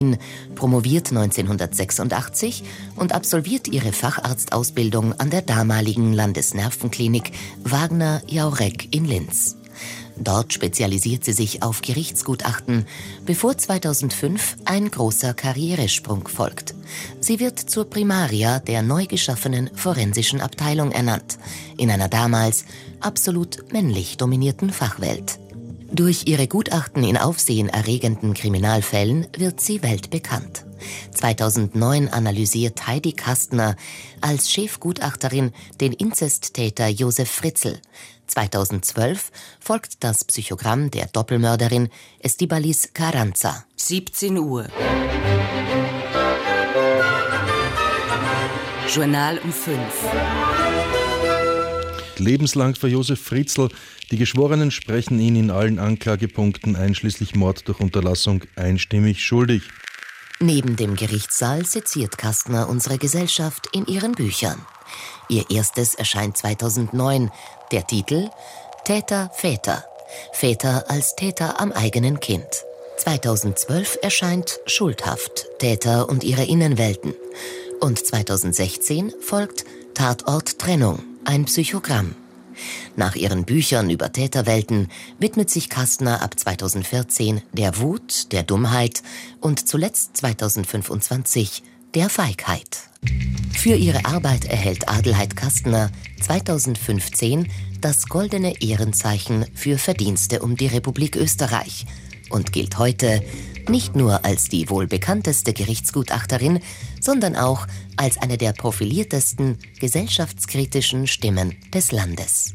Wien, promoviert 1986 und absolviert ihre Facharztausbildung an der damaligen Landesnervenklinik Wagner-Jaurek in Linz. Dort spezialisiert sie sich auf Gerichtsgutachten, bevor 2005 ein großer Karrieresprung folgt. Sie wird zur Primaria der neu geschaffenen forensischen Abteilung ernannt, in einer damals absolut männlich dominierten Fachwelt. Durch ihre Gutachten in aufsehenerregenden Kriminalfällen wird sie weltbekannt. 2009 analysiert Heidi Kastner als Chefgutachterin den Inzesttäter Josef Fritzl. 2012 folgt das Psychogramm der Doppelmörderin Estíbaliz Carranza. 17 Uhr. Journal um 5. Lebenslang für Josef Fritzl. Die Geschworenen sprechen ihn in allen Anklagepunkten einschließlich Mord durch Unterlassung einstimmig schuldig. Neben dem Gerichtssaal seziert Kastner unsere Gesellschaft in ihren Büchern. Ihr erstes erscheint 2009. Der Titel Täter, Väter. Väter als Täter am eigenen Kind. 2012 erscheint Schuldhaft. Täter und ihre Innenwelten. Und 2016 folgt Tatort Trennung. Ein Psychogramm. Nach ihren Büchern über Täterwelten widmet sich Kastner ab 2014 der Wut, der Dummheit und zuletzt 2025 der Feigheit. Für ihre Arbeit erhält Adelheid Kastner 2015 das Goldene Ehrenzeichen für Verdienste um die Republik Österreich und gilt heute nicht nur als die wohl bekannteste Gerichtsgutachterin, sondern auch als eine der profiliertesten gesellschaftskritischen Stimmen des Landes.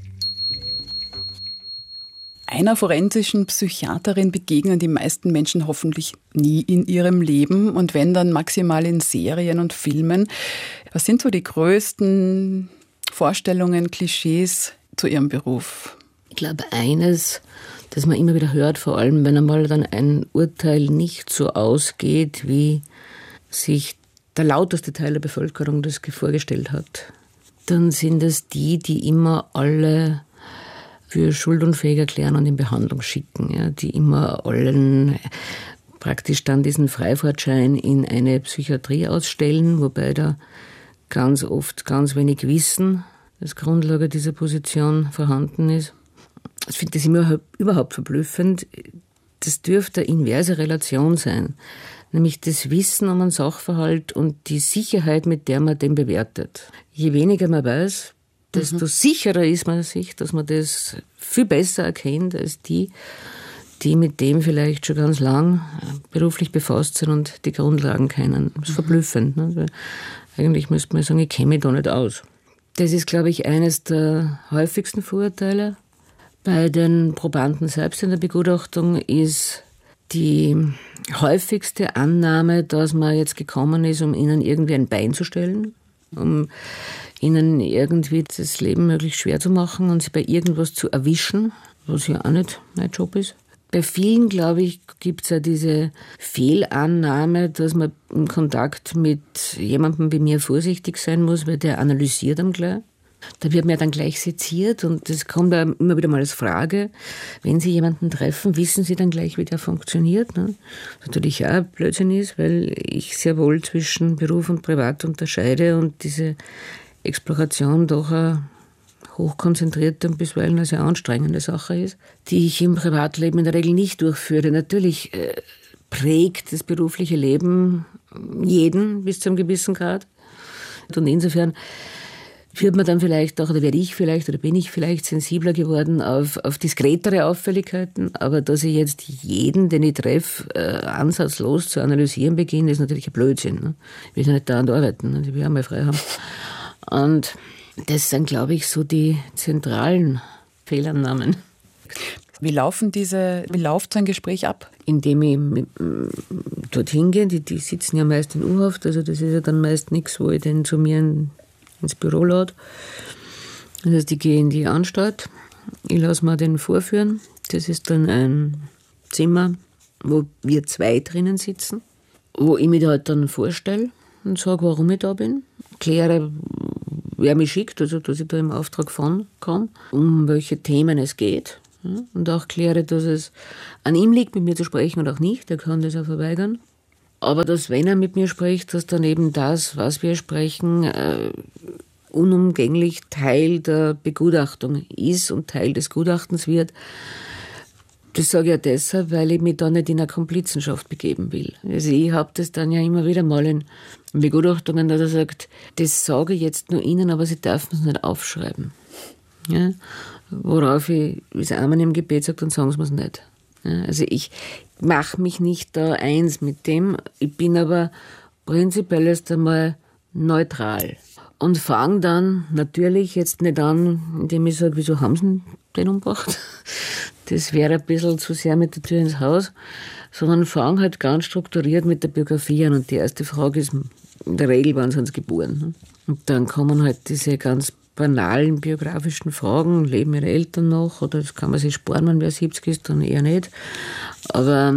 Einer forensischen Psychiaterin begegnen die meisten Menschen hoffentlich nie in ihrem Leben und wenn, dann maximal in Serien und Filmen. Was sind so die größten Vorstellungen, Klischees zu ihrem Beruf? Ich glaube, eines, das man immer wieder hört, vor allem wenn einmal dann ein Urteil nicht so ausgeht, wie sich der lauteste Teil der Bevölkerung das vorgestellt hat, dann sind es die immer alle für schuldunfähig erklären und in Behandlung schicken, ja, die immer allen praktisch dann diesen Freifahrtschein in eine Psychiatrie ausstellen, wobei da ganz oft ganz wenig Wissen als Grundlage dieser Position vorhanden ist. Ich finde das immer überhaupt verblüffend. Das dürfte eine inverse Relation sein, nämlich das Wissen um einen Sachverhalt und die Sicherheit, mit der man den bewertet. Je weniger man weiß, desto sicherer ist man sich, dass man das viel besser erkennt als die mit dem vielleicht schon ganz lang beruflich befasst sind und die Grundlagen kennen. Das ist verblüffend. Ne? Weil eigentlich müsste man sagen, ich kenne mich da nicht aus. Das ist, glaube ich, eines der häufigsten Vorurteile. Bei den Probanden selbst in der Begutachtung ist die häufigste Annahme, dass man jetzt gekommen ist, um ihnen irgendwie ein Bein zu stellen, um ihnen irgendwie das Leben möglichst schwer zu machen und sie bei irgendwas zu erwischen, was ja auch nicht mein Job ist. Bei vielen, glaube ich, gibt es ja diese Fehlannahme, dass man im Kontakt mit jemandem wie mir vorsichtig sein muss, weil der analysiert am gleich. Da wird mir dann gleich seziert und das kommt ja immer wieder mal als Frage. Wenn Sie jemanden treffen, wissen Sie dann gleich, wie der funktioniert? Ne? Was natürlich auch Blödsinn ist, weil ich sehr wohl zwischen Beruf und Privat unterscheide und diese Exploration doch eine hochkonzentrierte und bisweilen eine sehr anstrengende Sache ist, die ich im Privatleben in der Regel nicht durchführe. Natürlich prägt das berufliche Leben jeden bis zu einem gewissen Grad. Und insofern wird man dann vielleicht auch, oder werde ich vielleicht, oder bin ich vielleicht sensibler geworden auf diskretere Auffälligkeiten. Aber dass ich jetzt jeden, den ich treffe, ansatzlos zu analysieren beginne, ist natürlich ein Blödsinn. Ne? Ich will ja nicht dauernd arbeiten, ne? Ich will auch mal frei haben. Und das sind, glaube ich, so die zentralen Fehlannahmen. Wie läuft so ein Gespräch ab? Indem ich dorthin gehe, die sitzen ja meist in U-Haft, also das ist ja dann meist nichts, wo ich den zu mir ins Büro lade. Das heißt, ich gehe in die Anstalt, ich lasse mir den vorführen. Das ist dann ein Zimmer, wo wir zwei drinnen sitzen, wo ich mich halt dann vorstelle und sage, warum ich da bin. Kläre, wer mich schickt, also dass ich da im Auftrag von komme, um welche Themen es geht. Und auch kläre, dass es an ihm liegt, mit mir zu sprechen oder auch nicht. Er kann das auch verweigern. Aber dass, wenn er mit mir spricht, dass dann eben das, was wir sprechen, unumgänglich Teil der Begutachtung ist und Teil des Gutachtens wird. Das sage ich ja deshalb, weil ich mich da nicht in eine Komplizenschaft begeben will. Also ich habe das dann ja immer wieder mal in Begutachtungen, dass er sagt, das sage ich jetzt nur Ihnen, aber Sie dürfen es nicht aufschreiben. Ja? Worauf ich, wie es einmal im Gebet sagt, dann sagen Sie mir es nicht. Ja? Also ich mache mich nicht da eins mit dem, ich bin aber prinzipiell erst einmal neutral. Und fange dann natürlich jetzt nicht an, indem ich sage, wieso haben Sie den umgebracht? Das wäre ein bisschen zu sehr mit der Tür ins Haus. Sondern fange halt ganz strukturiert mit der Biografie an. Und die erste Frage ist, in der Regel, wann sind Sie geboren? Und dann kommen halt diese ganz banalen biografischen Fragen. Leben Ihre Eltern noch? Oder das kann man sich sparen, wenn wer 70 ist, dann eher nicht. Aber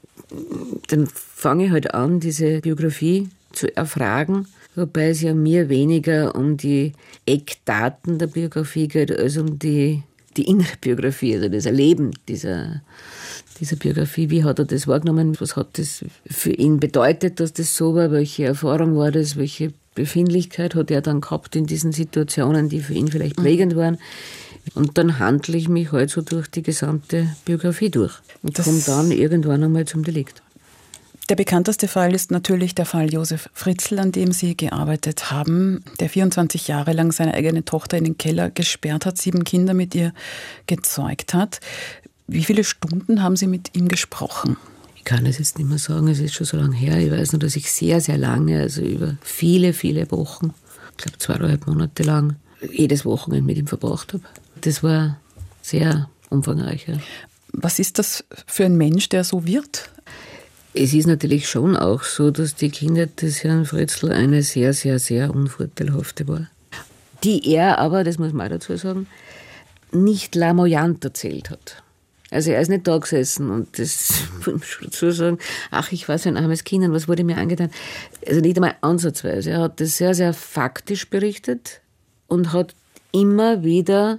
dann fange ich halt an, diese Biografie zu erfragen. Wobei es ja mir weniger um die Eckdaten der Biografie geht, als um die innere Biografie, also das Erleben dieser Biografie. Wie hat er das wahrgenommen? Was hat das für ihn bedeutet, dass das so war? Welche Erfahrung war das? Welche Befindlichkeit hat er dann gehabt in diesen Situationen, die für ihn vielleicht prägend waren? Und dann handle ich mich halt so durch die gesamte Biografie durch und komme dann irgendwann einmal zum Delikt. Der bekannteste Fall ist natürlich der Fall Josef Fritzl, an dem Sie gearbeitet haben, der 24 Jahre lang seine eigene Tochter in den Keller gesperrt hat, 7 Kinder mit ihr gezeugt hat. Wie viele Stunden haben Sie mit ihm gesprochen? Ich kann es jetzt nicht mehr sagen, es ist schon so lange her. Ich weiß nur, dass ich sehr, sehr lange, also über viele, viele Wochen, ich glaube 2,5 Monate lang, jedes Wochenende mit ihm verbracht habe. Das war sehr umfangreich. Ja. Was ist das für ein Mensch, der so wird? Es ist natürlich schon auch so, dass die Kindheit des Herrn Fritzl eine sehr, sehr, sehr unvorteilhafte war. Die er aber, das muss man auch dazu sagen, nicht lamoyant erzählt hat. Also er ist nicht da gesessen und das muss man schon dazu sagen, ach, ich war so ein armes Kind und was wurde mir angetan. Also nicht einmal ansatzweise. Er hat das sehr, sehr faktisch berichtet und hat immer wieder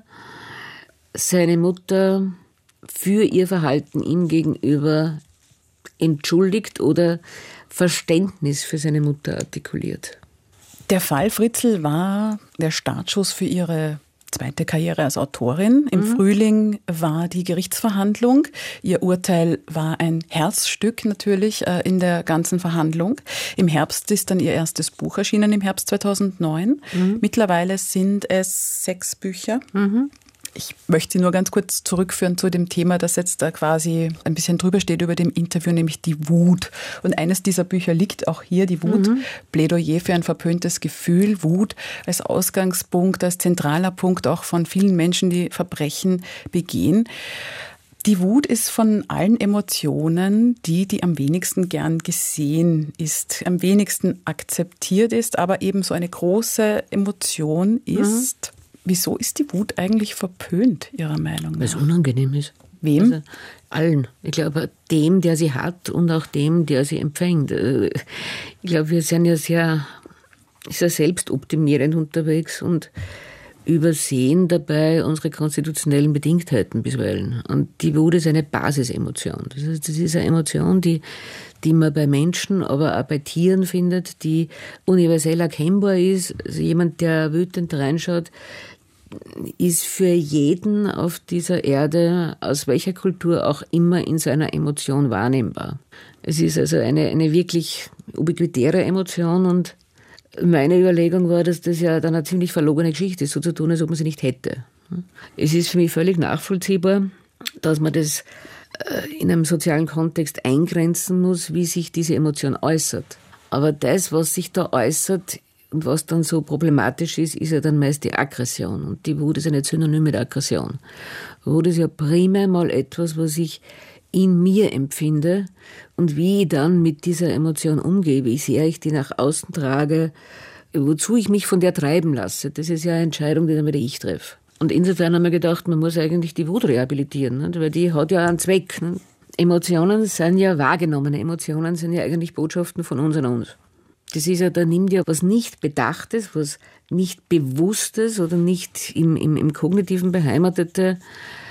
seine Mutter für ihr Verhalten ihm gegenüber entschuldigt oder Verständnis für seine Mutter artikuliert. Der Fall Fritzl war der Startschuss für Ihre zweite Karriere als Autorin. Im Frühling war die Gerichtsverhandlung. Ihr Urteil war ein Herzstück natürlich in der ganzen Verhandlung. Im Herbst ist dann Ihr erstes Buch erschienen, im Herbst 2009. Mittlerweile sind es 6 Bücher. Ich möchte Sie nur ganz kurz zurückführen zu dem Thema, das jetzt da quasi ein bisschen drüber steht über dem Interview, nämlich die Wut. Und eines dieser Bücher liegt auch hier, die Wut, Plädoyer für ein verpöntes Gefühl, Wut als Ausgangspunkt, als zentraler Punkt auch von vielen Menschen, die Verbrechen begehen. Die Wut ist von allen Emotionen die am wenigsten gern gesehen ist, am wenigsten akzeptiert ist, aber eben so eine große Emotion ist. Wieso ist die Wut eigentlich verpönt, Ihrer Meinung nach? Weil es unangenehm ist. Wem? Also allen. Ich glaube, dem, der sie hat und auch dem, der sie empfängt. Ich glaube, wir sind ja sehr selbstoptimierend unterwegs und übersehen dabei unsere konstitutionellen Bedingtheiten bisweilen. Und die Wut ist eine Basisemotion. Das ist eine Emotion, die man bei Menschen, aber auch bei Tieren findet, die universell erkennbar ist. Also jemand, der wütend reinschaut, ist für jeden auf dieser Erde, aus welcher Kultur auch immer, in seiner Emotion wahrnehmbar. Es ist also eine wirklich ubiquitäre Emotion und meine Überlegung war, dass das ja dann eine ziemlich verlogene Geschichte ist, so zu tun, als ob man sie nicht hätte. Es ist für mich völlig nachvollziehbar, dass man das in einem sozialen Kontext eingrenzen muss, wie sich diese Emotion äußert. Aber das, was sich da äußert und was dann so problematisch ist, ist ja dann meist die Aggression. Und die Wut ist ja nicht synonym mit Aggression. Wut ist ja primär mal etwas, was ich in mir empfinde und wie ich dann mit dieser Emotion umgehe, wie sehr ich die nach außen trage, wozu ich mich von der treiben lasse. Das ist ja eine Entscheidung, die dann wieder ich treffe. Und insofern haben wir gedacht, man muss eigentlich die Wut rehabilitieren, nicht? Weil die hat ja einen Zweck. Nicht? Emotionen sind ja wahrgenommene Emotionen, sind ja eigentlich Botschaften von uns an uns. Das ist ja, da nimmt ja was nicht Bedachtes, was nicht Bewusstes oder nicht im Kognitiven Beheimatete,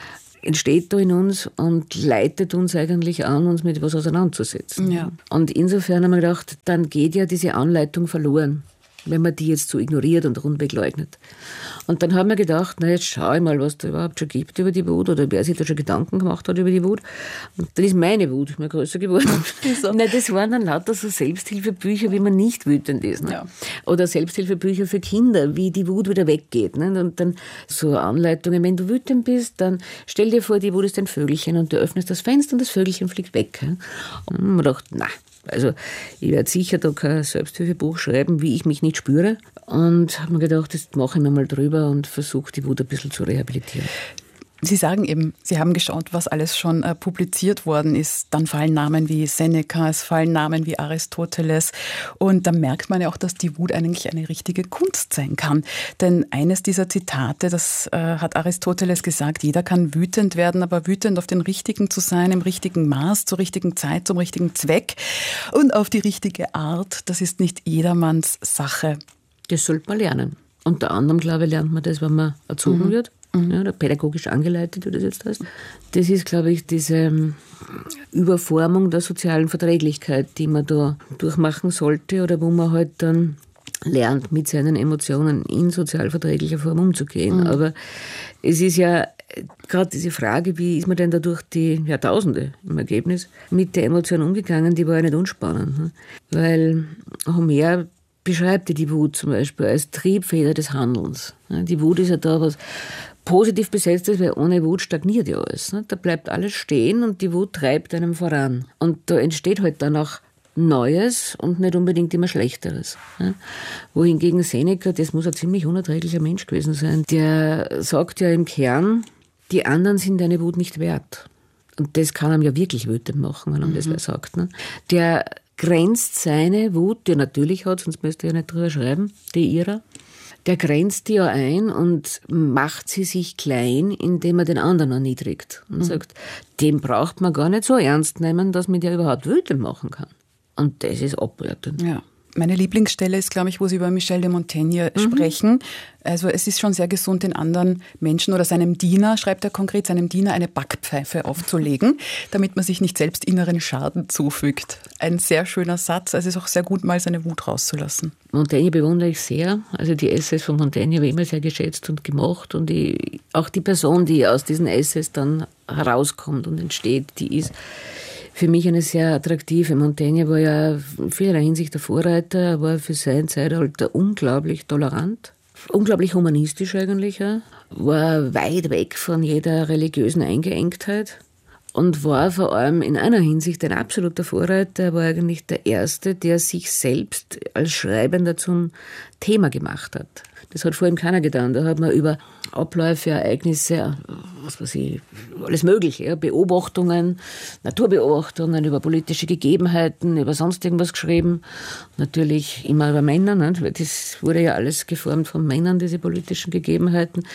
entsteht da in uns und leitet uns eigentlich an, uns mit was auseinanderzusetzen. Ja. Und insofern haben wir gedacht, dann geht ja diese Anleitung verloren, wenn man die jetzt so ignoriert und rundweg leugnet. Und dann haben wir gedacht, na jetzt schau ich mal, was da überhaupt schon gibt über die Wut oder wer sich da schon Gedanken gemacht hat über die Wut. Und dann ist meine Wut immer größer geworden. Nein, das waren dann lauter so Selbsthilfebücher, wie man nicht wütend ist. Ne? Ja. Oder Selbsthilfebücher für Kinder, wie die Wut wieder weggeht. Ne? Und dann so Anleitungen, wenn du wütend bist, dann stell dir vor, die Wut ist ein Vögelchen und du öffnest das Fenster und das Vögelchen fliegt weg. Ne? Und man dachte, na, also ich werde sicher da kein Selbsthilfebuch schreiben, wie ich mich nicht spüre. Und habe mir gedacht, das mache ich mir mal drüber und versuche die Wut ein bisschen zu rehabilitieren. Sie sagen eben, Sie haben geschaut, was alles schon publiziert worden ist. Dann fallen Namen wie Seneca, es fallen Namen wie Aristoteles. Und da merkt man ja auch, dass die Wut eigentlich eine richtige Kunst sein kann. Denn eines dieser Zitate, das hat Aristoteles gesagt, jeder kann wütend werden, aber wütend auf den Richtigen zu sein, im richtigen Maß, zur richtigen Zeit, zum richtigen Zweck und auf die richtige Art, das ist nicht jedermanns Sache. Das sollte man lernen. Unter anderem, glaube ich, lernt man das, wenn man erzogen wird. Ja, oder pädagogisch angeleitet, wie das jetzt heißt. Das ist, glaube ich, diese Überformung der sozialen Verträglichkeit, die man da durchmachen sollte oder wo man halt dann lernt, mit seinen Emotionen in sozial verträglicher Form umzugehen. Aber es ist ja gerade diese Frage, wie ist man denn da durch die Jahrtausende im Ergebnis mit der Emotion umgegangen, die war ja nicht unspannend. Weil Homer beschreibt die Wut zum Beispiel als Triebfeder des Handelns. Die Wut ist ja da was positiv besetzt ist, weil ohne Wut stagniert ja alles. Da bleibt alles stehen und die Wut treibt einem voran. Und da entsteht halt dann auch Neues und nicht unbedingt immer Schlechteres. Wohingegen Seneca, das muss ein ziemlich unerträglicher Mensch gewesen sein, der sagt ja im Kern, die anderen sind deine Wut nicht wert. Und das kann einem ja wirklich wütend machen, wenn man das wer sagt. Der grenzt seine Wut, die er natürlich hat, sonst müsste er ja nicht drüber schreiben, die ihrer. Der grenzt die ja ein und macht sie sich klein, indem er den anderen erniedrigt. Und sagt, den braucht man gar nicht so ernst nehmen, dass man der überhaupt wütend machen kann. Und das ist abwertend. Ja. Meine Lieblingsstelle ist, glaube ich, wo Sie über Michel de Montaigne sprechen. Also es ist schon sehr gesund, den anderen Menschen oder seinem Diener, schreibt er konkret, seinem Diener eine Backpfeife aufzulegen, damit man sich nicht selbst inneren Schaden zufügt. Ein sehr schöner Satz. Also es ist auch sehr gut, mal seine Wut rauszulassen. Montaigne bewundere ich sehr. Also die Essays von Montaigne habe ich immer sehr geschätzt und gemocht. Und auch die Person, die aus diesen Essays dann herauskommt und entsteht, die ist für mich eine sehr attraktive. Montaigne war ja in vielerlei Hinsicht der Vorreiter, er war für sein Zeitalter unglaublich tolerant, unglaublich humanistisch eigentlich, ja. War weit weg von jeder religiösen Eingeengtheit und war vor allem in einer Hinsicht ein absoluter Vorreiter. Er war eigentlich der Erste, der sich selbst als Schreibender zum Thema gemacht hat. Das hat vor ihm keiner getan. Da hat man über Abläufe, Ereignisse, was weiß ich, alles Mögliche, Beobachtungen, Naturbeobachtungen, über politische Gegebenheiten, über sonst irgendwas geschrieben. Natürlich immer über Männer, ne? Das wurde ja alles geformt von Männern, diese politischen Gegebenheiten.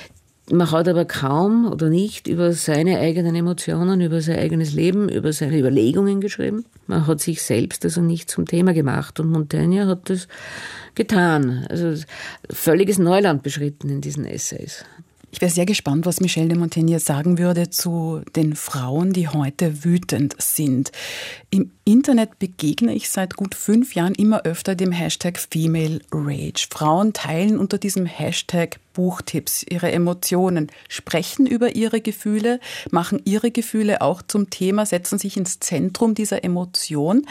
Man hat aber kaum oder nicht über seine eigenen Emotionen, über sein eigenes Leben, über seine Überlegungen geschrieben. Man hat sich selbst also nicht zum Thema gemacht und Montaigne hat das getan. Also völliges Neuland beschritten in diesen Essays. Ich wäre sehr gespannt, was Michel de Montaigne sagen würde zu den Frauen, die heute wütend sind. Im Internet begegne ich seit gut 5 Jahren immer öfter dem Hashtag Female Rage. Frauen teilen unter diesem Hashtag Buchtipps, ihre Emotionen, sprechen über ihre Gefühle, machen ihre Gefühle auch zum Thema, setzen sich ins Zentrum dieser Emotion.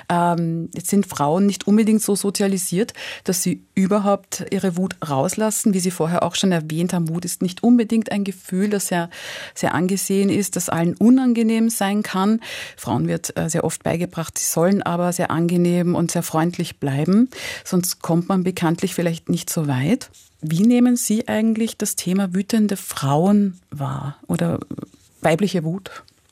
Jetzt sind Frauen nicht unbedingt so sozialisiert, dass sie überhaupt ihre Wut rauslassen. Wie Sie vorher auch schon erwähnt haben, Wut ist nicht unbedingt ein Gefühl, das sehr, sehr angesehen ist, das allen unangenehm sein kann. Frauen wird sehr oft beigebracht, sie sollen aber sehr angenehm und sehr freundlich bleiben, sonst kommt man bekanntlich vielleicht nicht so weit. Wie nehmen Sie eigentlich das Thema wütende Frauen wahr oder weibliche Wut?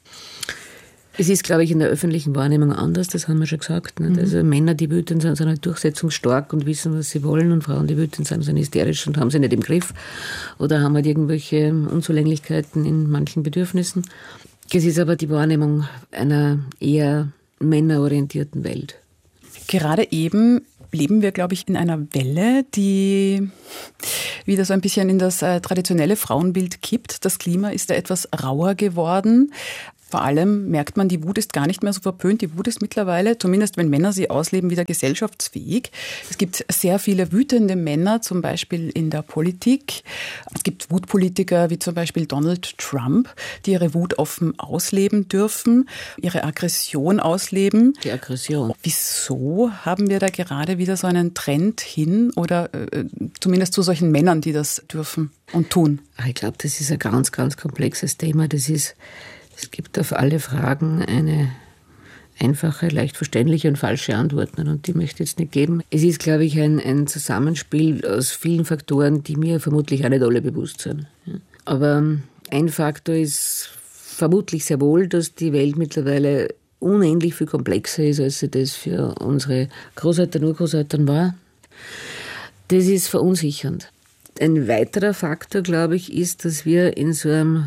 Es ist, glaube ich, in der öffentlichen Wahrnehmung anders, das haben wir schon gesagt. Nicht? Also Männer, die wütend sind halt durchsetzungsstark und wissen, was sie wollen, und Frauen, die wütend sind hysterisch und haben sie nicht im Griff oder haben halt irgendwelche Unzulänglichkeiten in manchen Bedürfnissen. Es ist aber die Wahrnehmung einer eher männerorientierten Welt. Gerade eben leben wir, glaube ich, in einer Welle, die wieder so ein bisschen in das traditionelle Frauenbild kippt. Das Klima ist da etwas rauer geworden. Vor allem merkt man, die Wut ist gar nicht mehr so verpönt. Die Wut ist mittlerweile, zumindest wenn Männer sie ausleben, wieder gesellschaftsfähig. Es gibt sehr viele wütende Männer, zum Beispiel in der Politik. Es gibt Wutpolitiker wie zum Beispiel Donald Trump, die ihre Wut offen ausleben dürfen, ihre Aggression ausleben. Die Aggression. Wieso haben wir da gerade wieder so einen Trend hin oder zumindest zu solchen Männern, die das dürfen und tun? Ich glaube, das ist ein ganz, ganz komplexes Thema. Es gibt auf alle Fragen eine einfache, leicht verständliche und falsche Antwort. Und die möchte ich jetzt nicht geben. Es ist, glaube ich, ein Zusammenspiel aus vielen Faktoren, die mir vermutlich auch nicht alle bewusst sind. Aber ein Faktor ist vermutlich sehr wohl, dass die Welt mittlerweile unendlich viel komplexer ist, als sie das für unsere Großeltern, Urgroßeltern war. Das ist verunsichernd. Ein weiterer Faktor, glaube ich, ist, dass wir in so einem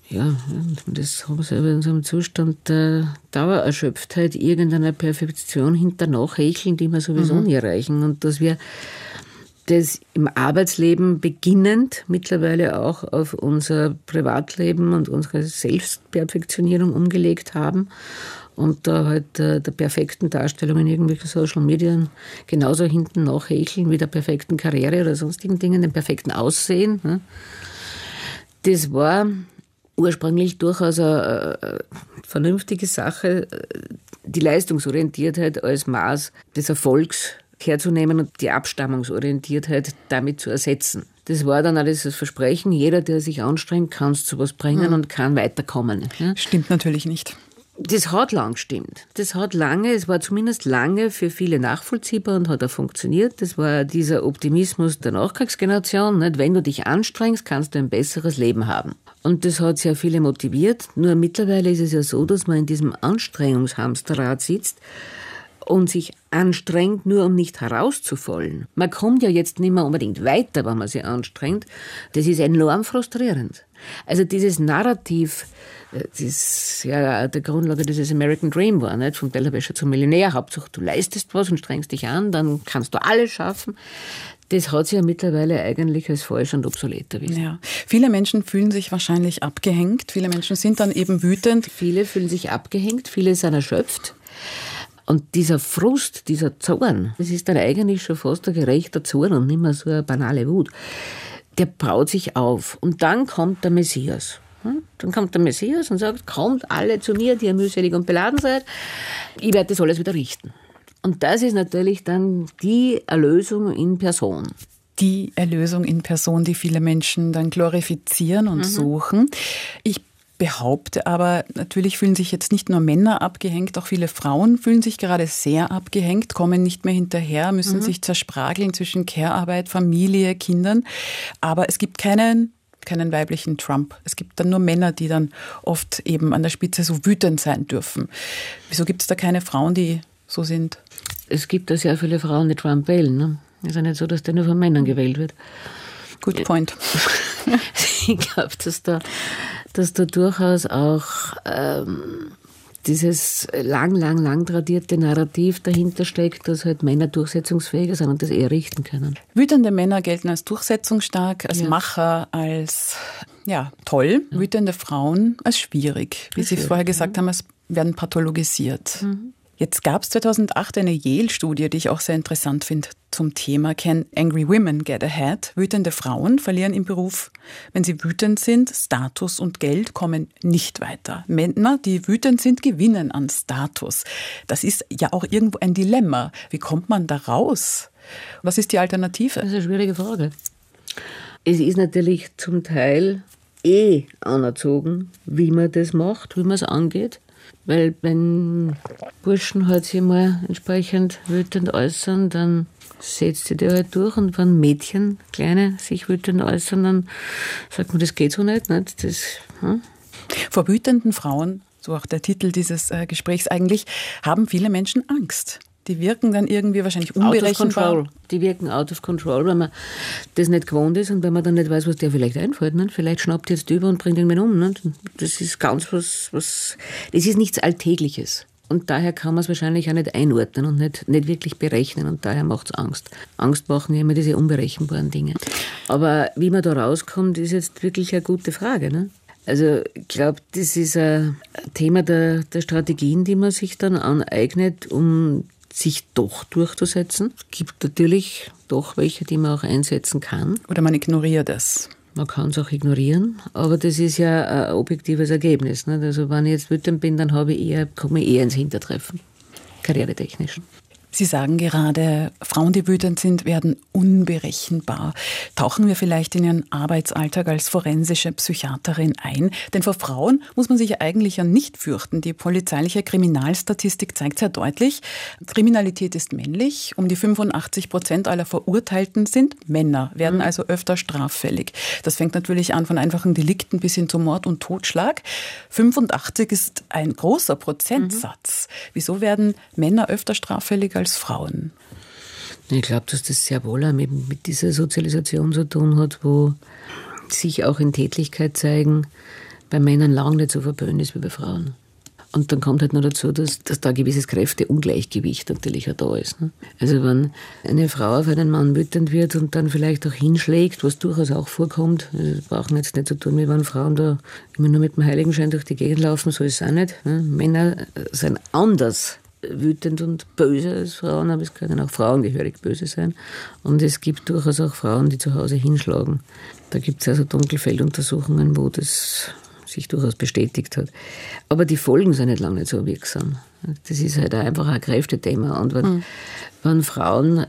das haben wir selber in so einem Zustand der Dauererschöpftheit irgendeiner Perfektion hinter hecheln, die wir sowieso nie erreichen. Und dass wir das im Arbeitsleben beginnend mittlerweile auch auf unser Privatleben und unsere Selbstperfektionierung umgelegt haben und da halt der perfekten Darstellung in irgendwelchen Social Medien genauso hinten nachhecheln wie der perfekten Karriere oder sonstigen Dingen, dem perfekten Aussehen. Das war ursprünglich durchaus eine vernünftige Sache, die Leistungsorientiertheit als Maß des Erfolgs herzunehmen und die Abstammungsorientiertheit damit zu ersetzen. Das war dann alles das Versprechen, jeder, der sich anstrengt, kann es zu was bringen und kann weiterkommen. Stimmt natürlich nicht. Das hat lang gestimmt. Es war zumindest lange für viele nachvollziehbar und hat auch funktioniert. Das war dieser Optimismus der Nachkriegsgeneration. Nicht? Wenn du dich anstrengst, kannst du ein besseres Leben haben. Und das hat sehr viele motiviert. Nur mittlerweile ist es ja so, dass man in diesem Anstrengungshamsterrad sitzt und sich anstrengt, nur um nicht herauszufallen. Man kommt ja jetzt nicht mehr unbedingt weiter, wenn man sich anstrengt. Das ist enorm frustrierend. Also dieses Narrativ, das ja der Grundlage dieses American Dream war, nicht? Vom Tellerwäscher zum Millionär. Hauptsache du leistest was und strengst dich an, dann kannst du alles schaffen. Das hat sich ja mittlerweile eigentlich als falsch und obsolet erwiesen. Ja. Viele Menschen fühlen sich wahrscheinlich abgehängt. Viele Menschen sind dann eben wütend. Viele fühlen sich abgehängt, viele sind erschöpft. Und dieser Frust, dieser Zorn, das ist dann eigentlich schon fast ein gerechter Zorn und nicht mehr so eine banale Wut. Der braut sich auf. Und dann kommt der Messias. Dann kommt der Messias und sagt, kommt alle zu mir, die ihr mühselig und beladen seid. Ich werde das alles wieder richten. Und das ist natürlich dann die Erlösung in Person. Die Erlösung in Person, die viele Menschen dann glorifizieren und suchen. Ich behaupte aber, natürlich fühlen sich jetzt nicht nur Männer abgehängt, auch viele Frauen fühlen sich gerade sehr abgehängt, kommen nicht mehr hinterher, müssen sich zersprageln zwischen Care-Arbeit, Familie, Kindern. Aber es gibt keinen weiblichen Trump. Es gibt dann nur Männer, die dann oft eben an der Spitze so wütend sein dürfen. Wieso gibt es da keine Frauen, die so sind? Es gibt da sehr viele Frauen, die Trump wählen. Ne? Es ist ja nicht so, dass der nur von Männern gewählt wird. Good point. Ich glaube, dass da durchaus auch dieses lang tradierte Narrativ dahinter steckt, dass halt Männer durchsetzungsfähiger sind und das eher richten können. Wütende Männer gelten als durchsetzungsstark, als Macher, als toll. Wütende Frauen als schwierig. Wie Sie vorher gesagt haben, es werden pathologisiert. Jetzt gab es 2008 eine Yale-Studie, die ich auch sehr interessant finde zum Thema Can Angry Women Get Ahead? Wütende Frauen verlieren im Beruf, wenn sie wütend sind. Status und Geld kommen nicht weiter. Männer, die wütend sind, gewinnen an Status. Das ist ja auch irgendwo ein Dilemma. Wie kommt man da raus? Was ist die Alternative? Das ist eine schwierige Frage. Es ist natürlich zum Teil anerzogen, wie man das macht, wie man es angeht. Weil wenn Burschen halt sich mal entsprechend wütend äußern, dann setzt sie die halt durch. Und wenn Mädchen, Kleine, sich wütend äußern, dann sagt man, das geht so nicht. Vor wütenden Frauen, so auch der Titel dieses Gesprächs eigentlich, haben viele Menschen Angst. Die wirken dann irgendwie wahrscheinlich unberechenbar. Out of control. Die wirken out of control, weil man das nicht gewohnt ist und wenn man dann nicht weiß, was der vielleicht einfällt. Ne? Vielleicht schnappt jetzt über und bringt ihn um. Ne? Das ist ganz was. Das ist nichts Alltägliches. Und daher kann man es wahrscheinlich auch nicht einordnen und nicht wirklich berechnen. Und daher macht es Angst. Angst machen ja immer diese unberechenbaren Dinge. Aber wie man da rauskommt, ist jetzt wirklich eine gute Frage. Ne? Also ich glaube, das ist ein Thema der Strategien, die man sich dann aneignet, um sich doch durchzusetzen. Es gibt natürlich doch welche, die man auch einsetzen kann. Oder man ignoriert es. Man kann es auch ignorieren, aber das ist ja ein objektives Ergebnis. Nicht? Also wenn ich jetzt wütend bin, dann komme ich eher ins Hintertreffen, karrieretechnisch. Sie sagen gerade, Frauen, die wütend sind, werden unberechenbar. Tauchen wir vielleicht in Ihren Arbeitsalltag als forensische Psychiaterin ein? Denn vor Frauen muss man sich eigentlich ja nicht fürchten. Die polizeiliche Kriminalstatistik zeigt sehr deutlich, Kriminalität ist männlich. Um die 85% aller Verurteilten sind Männer, werden also öfter straffällig. Das fängt natürlich an von einfachen Delikten bis hin zu Mord und Totschlag. 85 ist ein großer Prozentsatz. Wieso werden Männer öfter straffällig als Frauen? Ich glaube, dass das sehr wohl auch mit dieser Sozialisation zu tun hat, wo sich auch in Tätlichkeit zeigen, bei Männern lang nicht so verpönt ist wie bei Frauen. Und dann kommt halt noch dazu, dass da ein gewisses Kräfteungleichgewicht natürlich auch da ist. Ne? Also wenn eine Frau auf einen Mann wütend wird und dann vielleicht auch hinschlägt, was durchaus auch vorkommt, das braucht jetzt nicht zu tun, wie wenn Frauen da immer nur mit dem Heiligenschein durch die Gegend laufen, so ist es auch nicht. Ne? Männer sind anders wütend und böse als Frauen, aber es können auch Frauen gehörig böse sein. Und es gibt durchaus auch Frauen, die zu Hause hinschlagen. Da gibt es also Dunkelfelduntersuchungen, wo das sich durchaus bestätigt hat. Aber die Folgen sind nicht lange nicht so wirksam. Das ist halt einfach ein Kräftethema. Und wenn Frauen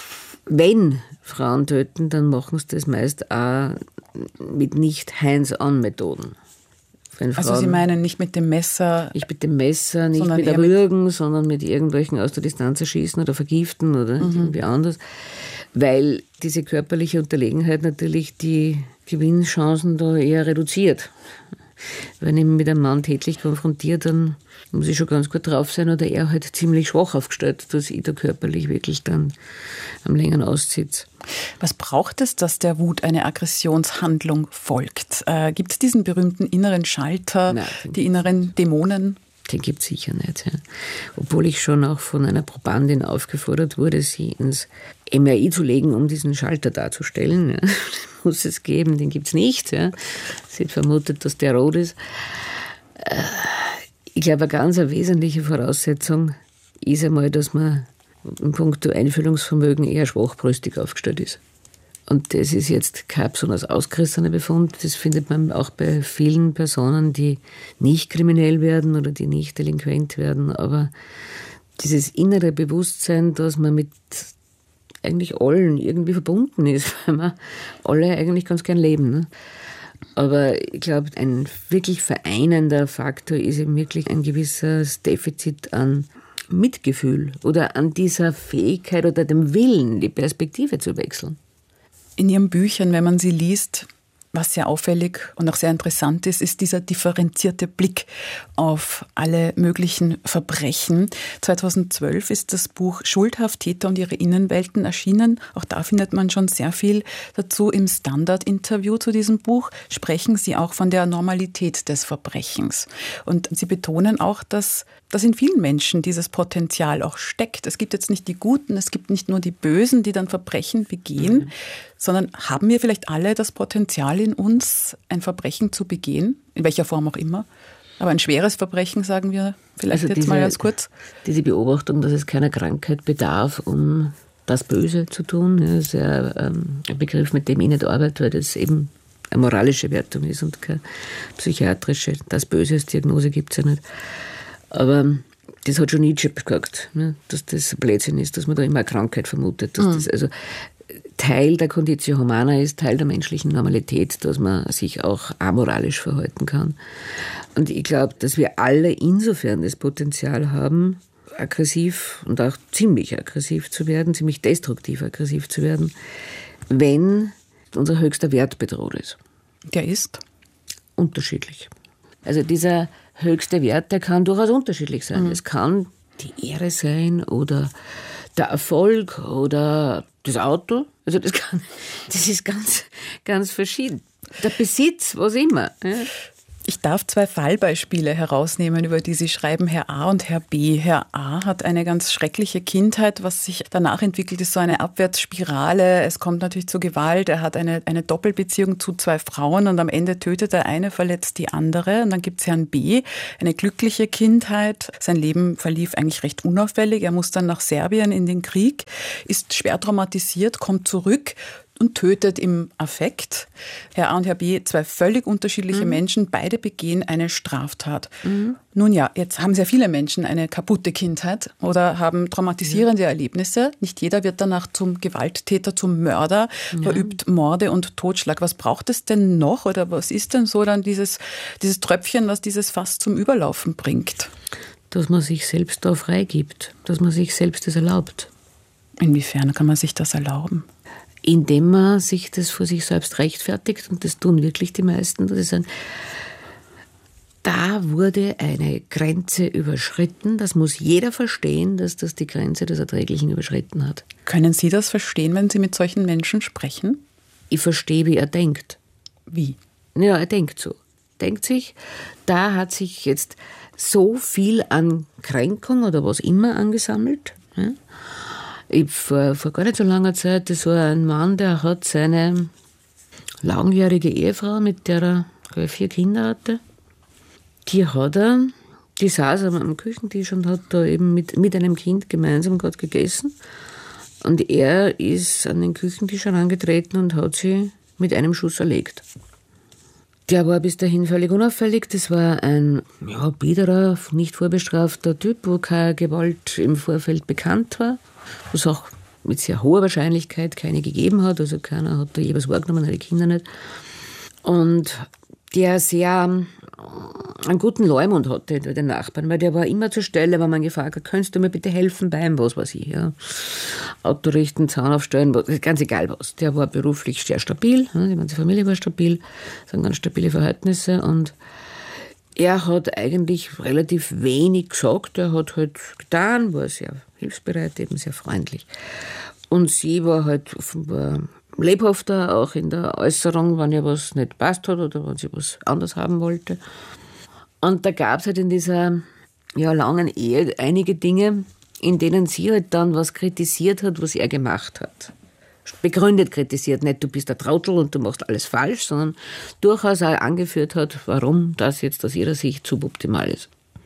töten, dann machen sie das meist auch mit nicht Hands-on-Methoden. Also Sie meinen nicht mit dem Messer? Nicht mit dem Messer, nicht mit Erwürgen, sondern mit irgendwelchen aus der Distanz erschießen oder vergiften oder irgendwie anders. Weil diese körperliche Unterlegenheit natürlich die Gewinnchancen da eher reduziert. Wenn ich mich mit einem Mann tätlich konfrontiere, dann muss ich schon ganz gut drauf sein oder er halt ziemlich schwach aufgestellt, dass ich da körperlich wirklich dann am längeren aussitze. Was braucht es, dass der Wut eine Aggressionshandlung folgt? Gibt es diesen berühmten inneren Schalter, die inneren Dämonen? Den gibt es sicher nicht. Ja. Obwohl ich schon auch von einer Probandin aufgefordert wurde, sie ins MRI zu legen, um diesen Schalter darzustellen. Ja. Muss es geben, den gibt es nicht. Ja. Sie hat vermutet, dass der rot ist. Ich glaube, eine ganz wesentliche Voraussetzung ist einmal, dass man in puncto Einfühlungsvermögen eher schwachbrüstig aufgestellt ist. Und das ist jetzt kein besonders ausgerissener Befund. Das findet man auch bei vielen Personen, die nicht kriminell werden oder die nicht delinquent werden. Aber dieses innere Bewusstsein, dass man mit eigentlich allen irgendwie verbunden ist, weil wir alle eigentlich ganz gern leben. Ne? Aber ich glaube, ein wirklich vereinender Faktor ist eben wirklich ein gewisses Defizit an Mitgefühl oder an dieser Fähigkeit oder dem Willen, die Perspektive zu wechseln. In Ihren Büchern, wenn man sie liest, was sehr auffällig und auch sehr interessant ist, ist dieser differenzierte Blick auf alle möglichen Verbrechen. 2012 ist das Buch Schuldhaft, Täter und ihre Innenwelten erschienen. Auch da findet man schon sehr viel dazu. Im Standard-Interview zu diesem Buch sprechen Sie auch von der Normalität des Verbrechens. Und Sie betonen auch, dass in vielen Menschen dieses Potenzial auch steckt. Es gibt jetzt nicht die Guten, es gibt nicht nur die Bösen, die dann Verbrechen begehen, sondern haben wir vielleicht alle das Potenzial in uns, ein Verbrechen zu begehen, in welcher Form auch immer. Aber ein schweres Verbrechen, sagen wir vielleicht also jetzt mal ganz kurz. Diese Beobachtung, dass es keiner Krankheit bedarf, um das Böse zu tun, ist ja ein Begriff, mit dem ich nicht arbeite, weil das eben eine moralische Wertung ist und keine psychiatrische. Das Böse als Diagnose gibt es ja nicht. Aber das hat schon Nietzsche gesagt, ne, dass das Blödsinn ist, dass man da immer eine Krankheit vermutet. Dass das also Teil der Conditio Humana ist, Teil der menschlichen Normalität, dass man sich auch amoralisch verhalten kann. Und ich glaube, dass wir alle insofern das Potenzial haben, aggressiv und auch ziemlich aggressiv zu werden, ziemlich destruktiv aggressiv zu werden, wenn unser höchster Wert bedroht ist. Der ist? Unterschiedlich. Also dieser höchste Wert, der kann durchaus unterschiedlich sein. Es kann die Ehre sein oder der Erfolg oder das Auto. Also das ist ganz, ganz verschieden. Der Besitz, was immer. Ja. Ich darf 2 Fallbeispiele herausnehmen, über die Sie schreiben, Herr A. und Herr B. Herr A. hat eine ganz schreckliche Kindheit. Was sich danach entwickelt, ist so eine Abwärtsspirale. Es kommt natürlich zu Gewalt. Er hat eine Doppelbeziehung zu 2 Frauen und am Ende tötet der eine, verletzt die andere. Und dann gibt es Herrn B., eine glückliche Kindheit. Sein Leben verlief eigentlich recht unauffällig. Er muss dann nach Serbien in den Krieg, ist schwer traumatisiert, kommt zurück und tötet im Affekt. Herr A. und Herr B., 2 völlig unterschiedliche Menschen, beide begehen eine Straftat. Nun ja, jetzt haben sehr viele Menschen eine kaputte Kindheit oder haben traumatisierende Erlebnisse. Nicht jeder wird danach zum Gewalttäter, zum Mörder, verübt Morde und Totschlag. Was braucht es denn noch oder was ist denn so dann dieses Tröpfchen, was dieses Fass zum Überlaufen bringt? Dass man sich selbst da freigibt, dass man sich selbst das erlaubt. Inwiefern kann man sich das erlauben? Indem man sich das vor sich selbst rechtfertigt, und das tun wirklich die meisten, das ist da wurde eine Grenze überschritten, das muss jeder verstehen, dass das die Grenze des Erträglichen überschritten hat. Können Sie das verstehen, wenn Sie mit solchen Menschen sprechen? Ich verstehe, wie er denkt. Wie? Ja, er denkt so. Denkt sich, da hat sich jetzt so viel an Kränkung oder was immer angesammelt, ja? Vor gar nicht so langer Zeit, das war ein Mann, der hat seine langjährige Ehefrau, mit der er 4 Kinder hatte, die saß am Küchentisch und hat da eben mit einem Kind gemeinsam gerade gegessen. Und er ist an den Küchentisch herangetreten und hat sie mit einem Schuss erlegt. Der war bis dahin völlig unauffällig. Das war ein biederer, nicht vorbestrafter Typ, wo keine Gewalt im Vorfeld bekannt war, wo es auch mit sehr hoher Wahrscheinlichkeit keine gegeben hat. Also keiner hat da jeweils wahrgenommen, die Kinder nicht. Und der sehr einen guten Leumund hatte bei den Nachbarn, weil der war immer zur Stelle, wenn man gefragt hat, könntest du mir bitte helfen beim, was weiß ich, ja. Auto richten, Zaun aufstellen, ganz egal was. Der war beruflich sehr stabil, die ganze Familie war stabil, das sind ganz stabile Verhältnisse und er hat eigentlich relativ wenig gesagt, er hat halt getan, war sehr hilfsbereit, eben sehr freundlich. Und sie war halt offenbar lebhafter, auch in der Äußerung, wenn ihr was nicht passt hat oder wenn sie was anders haben wollte. Und da gab es halt in dieser langen Ehe einige Dinge, in denen sie halt dann was kritisiert hat, was er gemacht hat. Begründet kritisiert, nicht du bist ein Trottel und du machst alles falsch, sondern durchaus auch angeführt hat, warum das jetzt aus ihrer Sicht suboptimal ist.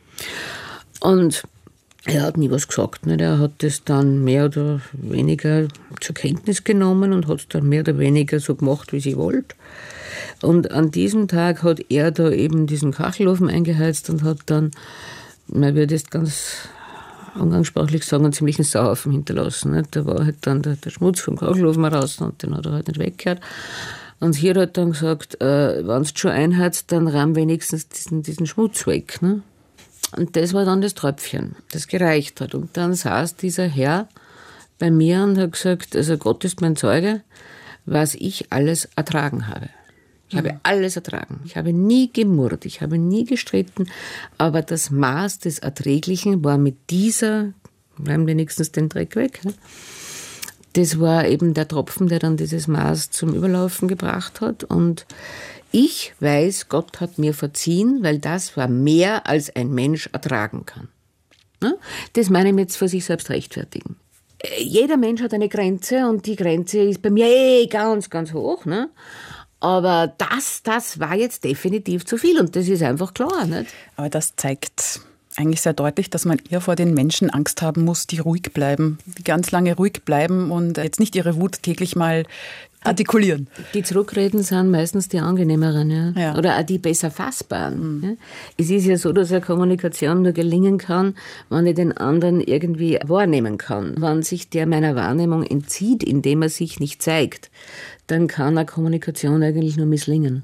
Und er hat nie was gesagt. Nicht? Er hat das dann mehr oder weniger zur Kenntnis genommen und hat es dann mehr oder weniger so gemacht, wie sie wollte. Und an diesem Tag hat er da eben diesen Kachelofen eingeheizt und hat dann, man würde es ganz umgangssprachlich sagen, einen ziemlichen Sauhaufen hinterlassen. Nicht? Da war halt dann der Schmutz vom Kachelofen raus und den hat er halt nicht weggehört. Und hier hat dann gesagt, wenn du schon einheizt, dann rahm wenigstens diesen Schmutz weg. Ne? Und das war dann das Tröpfchen, das gereicht hat. Und dann saß dieser Herr bei mir und hat gesagt, also Gott ist mein Zeuge, was ich alles ertragen habe. Ich habe alles ertragen. Ich habe nie gemurrt, ich habe nie gestritten, aber das Maß des Erträglichen war mit dieser, bleiben wenigstens den Dreck weg, ne? Das war eben der Tropfen, der dann dieses Maß zum Überlaufen gebracht hat. Und ich weiß, Gott hat mir verziehen, weil das war mehr, als ein Mensch ertragen kann. Das meine ich jetzt für sich selbst rechtfertigen. Jeder Mensch hat eine Grenze und die Grenze ist bei mir ganz, ganz hoch. Ne? Aber das war jetzt definitiv zu viel und das ist einfach klar. Nicht? Aber das zeigt eigentlich sehr deutlich, dass man eher vor den Menschen Angst haben muss, die ruhig bleiben, die ganz lange ruhig bleiben und jetzt nicht ihre Wut täglich mal artikulieren. Die zurückreden sind meistens die angenehmeren, ja. Oder auch die besser fassbaren. Ja. Es ist ja so, dass eine Kommunikation nur gelingen kann, wenn ich den anderen irgendwie wahrnehmen kann. Wenn sich der meiner Wahrnehmung entzieht, indem er sich nicht zeigt, dann kann eine Kommunikation eigentlich nur misslingen.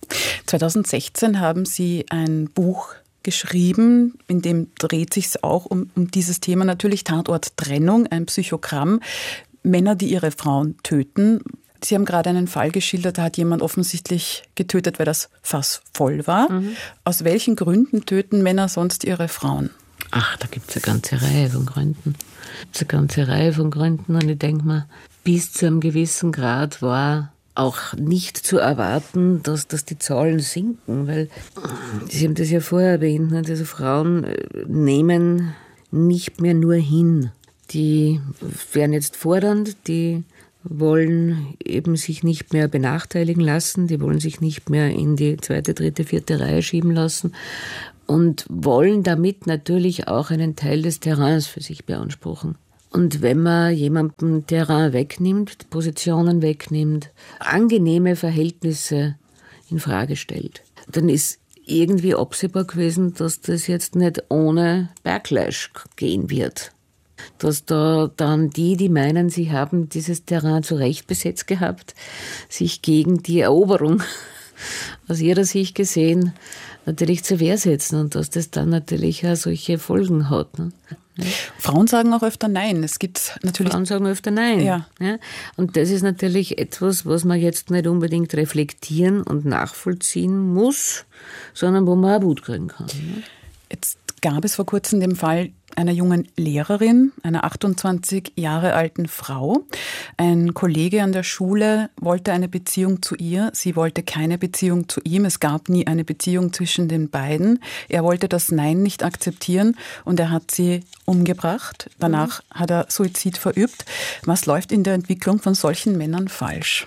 2016 haben Sie ein Buch geschrieben, in dem dreht sich es auch um dieses Thema, natürlich Tatort Trennung, ein Psychogramm, Männer, die ihre Frauen töten. Sie haben gerade einen Fall geschildert, da hat jemand offensichtlich getötet, weil das Fass voll war. Aus welchen Gründen töten Männer sonst ihre Frauen? Ach, da gibt es eine ganze Reihe von Gründen. Und ich denke mal, bis zu einem gewissen Grad war auch nicht zu erwarten, dass die Zahlen sinken, weil Sie haben das ja vorher erwähnt, ne? Also Frauen nehmen nicht mehr nur hin. Die werden jetzt fordernd, die wollen eben sich nicht mehr benachteiligen lassen, die wollen sich nicht mehr in die 2., 3., 4. Reihe schieben lassen und wollen damit natürlich auch einen Teil des Terrains für sich beanspruchen. Und wenn man jemandem Terrain wegnimmt, Positionen wegnimmt, angenehme Verhältnisse in Frage stellt, dann ist irgendwie absehbar gewesen, dass das jetzt nicht ohne Backlash gehen wird. Dass da dann die meinen, sie haben dieses Terrain zu Recht besetzt gehabt, sich gegen die Eroberung aus ihrer Sicht gesehen natürlich zur Wehr setzen und dass das dann natürlich auch solche Folgen hat. Ne? Ja. Frauen sagen auch öfter Nein. Es gibt natürlich Frauen sagen öfter Nein. Ja. Ja. Und das ist natürlich etwas, was man jetzt nicht unbedingt reflektieren und nachvollziehen muss, sondern wo man auch Wut kriegen kann. Ne? Jetzt gab es vor kurzem den Fall einer jungen Lehrerin, einer 28 Jahre alten Frau. Ein Kollege an der Schule wollte eine Beziehung zu ihr. Sie wollte keine Beziehung zu ihm. Es gab nie eine Beziehung zwischen den beiden. Er wollte das Nein nicht akzeptieren und er hat sie umgebracht. Danach hat er Suizid verübt. Was läuft in der Entwicklung von solchen Männern falsch?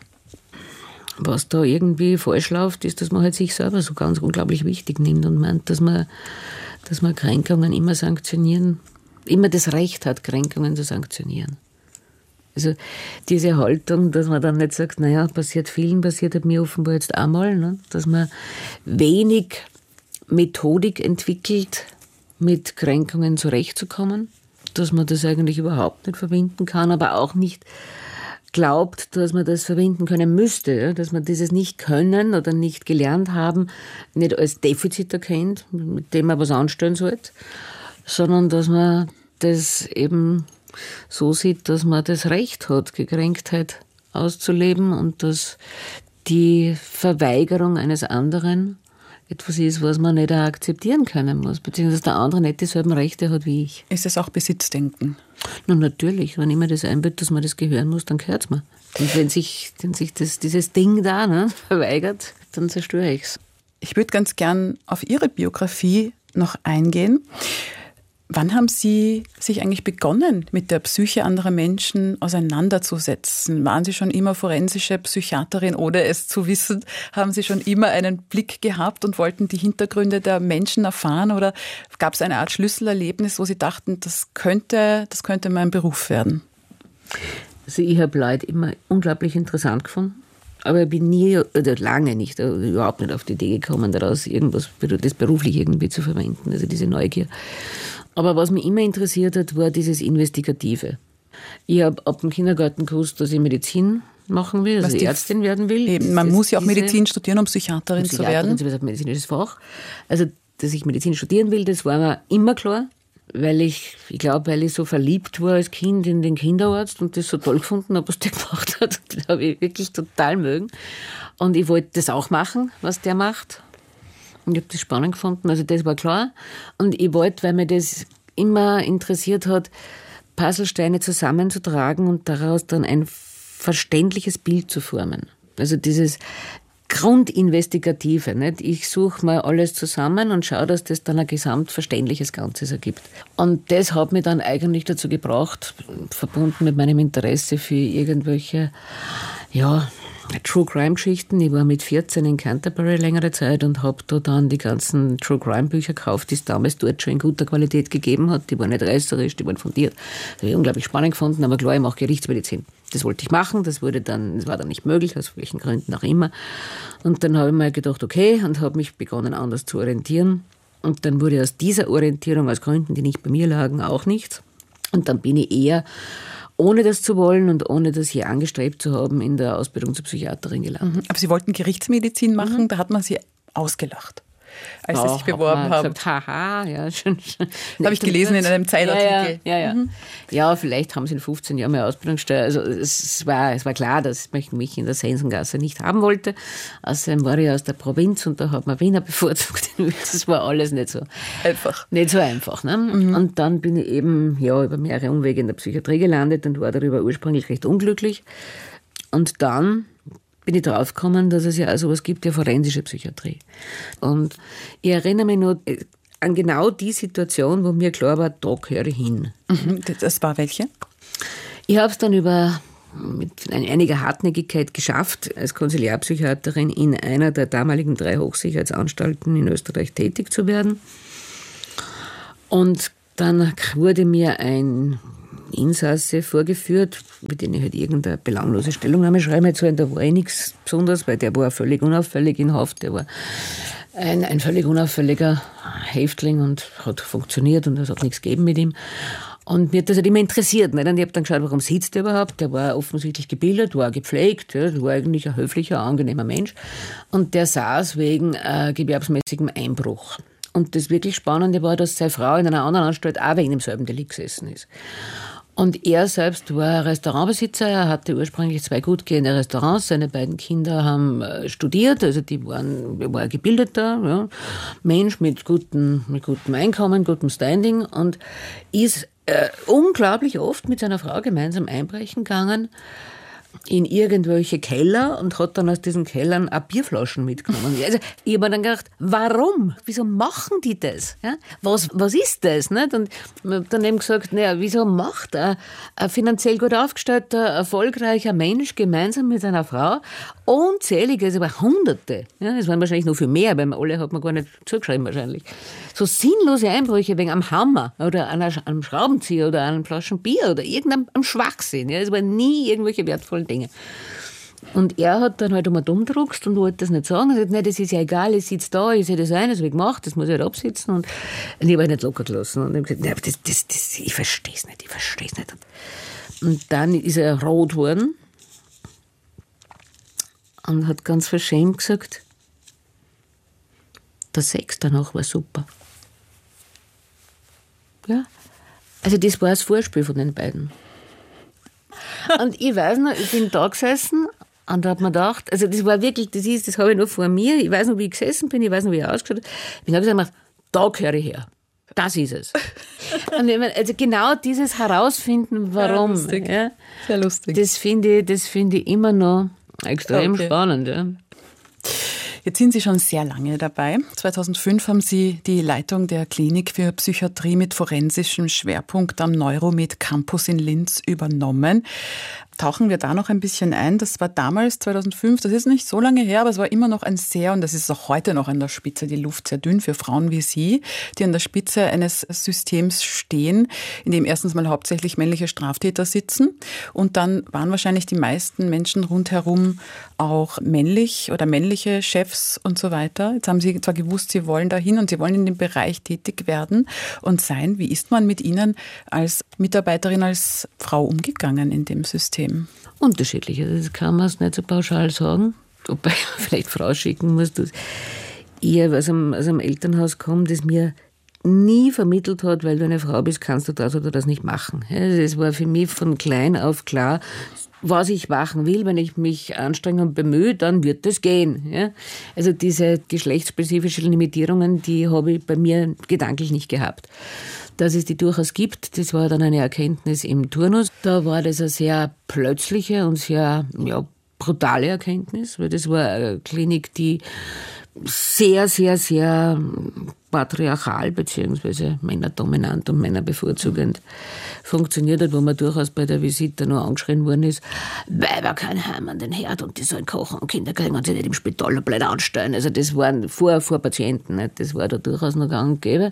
Was da irgendwie falsch läuft, ist, dass man halt sich selber so ganz unglaublich wichtig nimmt und meint, dass man Kränkungen immer sanktionieren, immer das Recht hat, Kränkungen zu sanktionieren. Also diese Haltung, dass man dann nicht sagt, naja, passiert vielen, passiert mir offenbar jetzt einmal, ne? Dass man wenig Methodik entwickelt, mit Kränkungen zurechtzukommen, dass man das eigentlich überhaupt nicht verbinden kann, aber auch nicht glaubt, dass man das verwenden können müsste, dass man dieses nicht können oder nicht gelernt haben, nicht als Defizit erkennt, mit dem man was anstellen sollte, sondern dass man das eben so sieht, dass man das Recht hat, Gekränktheit auszuleben und dass die Verweigerung eines anderen etwas ist, was man nicht akzeptieren können muss, beziehungsweise der andere nicht dieselben Rechte hat wie ich. Ist es auch Besitzdenken? Na natürlich, wenn ich mir das einbilde, dass man das gehören muss, dann gehört es mir. Und wenn sich dieses Ding da verweigert, dann zerstöre ich es. Ich würde ganz gern auf Ihre Biografie noch eingehen. Wann haben Sie sich eigentlich begonnen, mit der Psyche anderer Menschen auseinanderzusetzen? Waren Sie schon immer forensische Psychiaterin, ohne es zu wissen? Haben Sie schon immer einen Blick gehabt und wollten die Hintergründe der Menschen erfahren? Oder gab es eine Art Schlüsselerlebnis, wo Sie dachten, das könnte mein Beruf werden? Also ich habe Leute immer unglaublich interessant gefunden. Aber ich bin nie, oder lange nicht, überhaupt nicht auf die Idee gekommen, daraus irgendwas, das beruflich irgendwie zu verwenden, also diese Neugier. Aber was mich immer interessiert hat, war dieses Investigative. Ich habe ab dem Kindergarten gewusst, dass ich Medizin machen will, also Ärztin werden will. Eben, man muss ja auch Medizin studieren, um Psychiaterin zu werden. Das ist ein medizinisches Fach. Also, dass ich Medizin studieren will, das war mir immer klar. Weil ich so verliebt war als Kind in den Kinderarzt und das so toll gefunden habe, was der gemacht hat. Das habe ich wirklich total mögen. Und ich wollte das auch machen, was der macht. Und ich habe das spannend gefunden, also das war klar. Und ich wollte, weil mir das immer interessiert hat, Puzzlesteine zusammenzutragen und daraus dann ein verständliches Bild zu formen. Also dieses Grundinvestigative. Nicht? Ich suche mal alles zusammen und schaue, dass das dann ein gesamtverständliches Ganzes ergibt. Und das hat mich dann eigentlich dazu gebracht, verbunden mit meinem Interesse für irgendwelche, True-Crime-Geschichten. Ich war mit 14 in Canterbury längere Zeit und habe da dann die ganzen True-Crime-Bücher gekauft, die es damals dort schon in guter Qualität gegeben hat. Die waren nicht reißerisch, die waren fundiert. Das habe ich unglaublich spannend gefunden, aber klar, ich mache Gerichtsmedizin. Das wollte ich machen, das war dann nicht möglich, aus welchen Gründen auch immer. Und dann habe ich mir gedacht, okay, und habe mich begonnen, anders zu orientieren. Und dann wurde aus dieser Orientierung, aus Gründen, die nicht bei mir lagen, auch nichts. Und dann bin ich eher, ohne das zu wollen und ohne das hier angestrebt zu haben, in der Ausbildung zur Psychiaterin gelandet. Aber Sie wollten Gerichtsmedizin machen, da hat man Sie ausgelacht, als Sie sich beworben haben. Gesagt, haha, ja, schön. Habe ich gelesen in einem Zeitartikel. Ja. Ja, vielleicht haben Sie in 15 Jahren mehr Ausbildung gestellt. Also es war klar, dass ich mich in der Sensengasse nicht haben wollte. Außerdem war ich aus der Provinz und da hat man Wiener bevorzugt. Das war alles nicht so einfach. Ne? Und dann bin ich eben über mehrere Umwege in der Psychiatrie gelandet und war darüber ursprünglich recht unglücklich. Und dann bin ich draufgekommen, dass es ja auch sowas gibt, ja forensische Psychiatrie. Und ich erinnere mich noch an genau die Situation, wo mir klar war, da gehöre ich hin. Das war welche? Ich habe es dann mit einiger Hartnäckigkeit geschafft, als Konsiliarpsychiaterin in einer der damaligen 3 Hochsicherheitsanstalten in Österreich tätig zu werden. Und dann wurde mir ein Insasse vorgeführt, mit dem ich halt irgendeine belanglose Stellungnahme schreiben sollen. Da war nichts Besonderes, weil der war völlig unauffällig in Haft. Der war ein völlig unauffälliger Häftling und hat funktioniert und es hat nichts gegeben mit ihm. Und mir hat das halt immer interessiert. Nicht? Und ich habe dann geschaut, warum sitzt der überhaupt? Der war offensichtlich gebildet, war gepflegt, ja, war eigentlich ein höflicher, angenehmer Mensch. Und der saß wegen gewerbsmäßigem Einbruch. Und das wirklich Spannende war, dass seine Frau in einer anderen Anstalt auch wegen demselben Delikt gesessen ist. Und er selbst war Restaurantbesitzer, er hatte ursprünglich 2 gut gehende Restaurants, seine beiden Kinder haben studiert, also er war ein gebildeter, ja, Mensch mit gutem Einkommen, gutem Standing und ist unglaublich oft mit seiner Frau gemeinsam einbrechen gegangen in irgendwelche Keller und hat dann aus diesen Kellern auch Bierflaschen mitgenommen. Also ich habe mir dann gedacht, warum? Wieso machen die das? Ja? Was ist das? Nicht? Und ich habe dann eben gesagt, naja, wieso macht ein finanziell gut aufgestellter, erfolgreicher Mensch gemeinsam mit seiner Frau unzählige, also aber Hunderte, ja, das waren wahrscheinlich noch viel mehr, weil alle hat man gar nicht zugeschrieben wahrscheinlich, so sinnlose Einbrüche wegen am Hammer oder einem Schraubenzieher oder einer Flaschen Bier oder irgendeinem Schwachsinn. Ja, es waren nie irgendwelche wertvollen Dinge. Und er hat dann halt einmal dumm druckst und wollte das nicht sagen. Er hat gesagt, nein, das ist ja egal, ich sitze da, ich sehe das ein, das habe ich gemacht, das muss ich halt absitzen. Und ich habe halt nicht locker gelassen. Und ich habe gesagt, nein, ich verstehe es nicht. Und dann ist er rot geworden und hat ganz verschämt gesagt, der Sex danach war super. Ja, also das war das Vorspiel von den beiden. Und ich weiß noch, ich bin da gesessen und da hat man gedacht, also das war wirklich, das habe ich noch vor mir, ich weiß noch, wie ich gesessen bin, ich weiß noch, wie ich ausgeschaut habe. Ich habe gesagt, da gehöre ich her. Das ist es. Und also genau dieses Herausfinden, warum. Ja, lustig. Ja, sehr lustig. Das finde ich immer noch extrem spannend. Ja. Jetzt sind Sie schon sehr lange dabei. 2005 haben Sie die Leitung der Klinik für Psychiatrie mit forensischem Schwerpunkt am Neuromed Campus in Linz übernommen. Tauchen wir da noch ein bisschen ein. Das war damals, 2005, das ist nicht so lange her, aber es war immer noch und das ist auch heute noch an der Spitze, die Luft sehr dünn für Frauen wie Sie, die an der Spitze eines Systems stehen, in dem erstens mal hauptsächlich männliche Straftäter sitzen und dann waren wahrscheinlich die meisten Menschen rundherum auch männlich oder männliche Chefs und so weiter. Jetzt haben Sie zwar gewusst, Sie wollen dahin und Sie wollen in dem Bereich tätig werden und sein. Wie ist man mit Ihnen als Mitarbeiterin, als Frau umgegangen in dem System? Unterschiedlich. Also das kann man es nicht so pauschal sagen. Wobei man vielleicht vorausschicken muss, dass ich aus einem Elternhaus komme, das mir nie vermittelt hat, weil du eine Frau bist, kannst du das oder das nicht machen. Es war für mich von klein auf klar, was ich machen will, wenn ich mich anstrenge und bemühe, dann wird das gehen. Ja? Also diese geschlechtsspezifischen Limitierungen, die habe ich bei mir gedanklich nicht gehabt. Dass es die durchaus gibt, das war dann eine Erkenntnis im Turnus. Da war das eine sehr plötzliche und sehr brutale Erkenntnis, weil das war eine Klinik, die sehr, sehr, sehr patriarchal bzw. männerdominant und männerbevorzugend funktioniert hat, wo man durchaus bei der Visite noch angeschrien worden ist, Weiber kein Heim an den Herd und die sollen kochen und Kinder kriegen und sich nicht im Spital blöd anstellen. Also das waren vor Patienten, nicht? Das war da durchaus noch gang und gäbe.